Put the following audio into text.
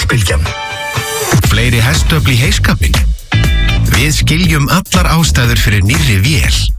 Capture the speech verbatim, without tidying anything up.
Landsbylgjan. Fleiri hestöfl í heiskapinn? Við skiljum allar ástæður fyrir nýrri vél.